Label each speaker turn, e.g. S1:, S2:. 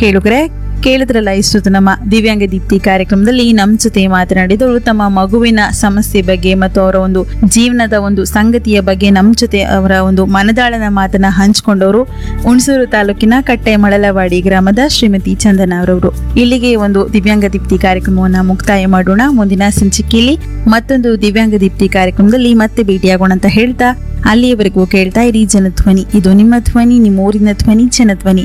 S1: ಕೇಳುಗರೆ, ಕೇಳಿದ್ರಲ್ಲ ಇಷ್ಟು ನಮ್ಮ ದಿವ್ಯಾಂಗ ದೀಪ್ತಿ ಕಾರ್ಯಕ್ರಮದಲ್ಲಿ ನಮ್ಮ ಜೊತೆ ಮಾತನಾಡಿದವರು ತಮ್ಮ ಮಗುವಿನ ಸಮಸ್ಯೆ ಬಗ್ಗೆ ಮತ್ತು ಅವರ ಒಂದು ಜೀವನದ ಒಂದು ಸಂಗತಿಯ ಬಗ್ಗೆ ನಮ್ಮ ಜೊತೆ ಅವರ ಒಂದು ಮನದಾಳನ ಮಾತನ್ನ ಹಂಚಿಕೊಂಡವರು ಹುಣಸೂರು ತಾಲೂಕಿನ ಕಟ್ಟೆ ಮಳಲವಾಡಿ ಗ್ರಾಮದ ಶ್ರೀಮತಿ ಚಂದನ ಅವರವರು. ಇಲ್ಲಿಗೆ ಒಂದು ದಿವ್ಯಾಂಗ ದೀಪ್ತಿ ಕಾರ್ಯಕ್ರಮವನ್ನ ಮುಕ್ತಾಯ ಮಾಡೋಣ. ಮುಂದಿನ ಸಂಚಿಕೆಯಲ್ಲಿ ಮತ್ತೊಂದು ದಿವ್ಯಾಂಗ ದೀಪ್ತಿ ಕಾರ್ಯಕ್ರಮದಲ್ಲಿ ಮತ್ತೆ ಭೇಟಿಯಾಗೋಣ ಅಂತ ಹೇಳ್ತಾ, ಅಲ್ಲಿಯವರೆಗೂ ಕೇಳ್ತಾ ಇರಿ ಜನಧ್ವನಿ. ಇದು ನಿಮ್ಮ ಧ್ವನಿ, ನಿಮ್ಮ ಊರಿನ ಧ್ವನಿ, ಜನಧ್ವನಿ.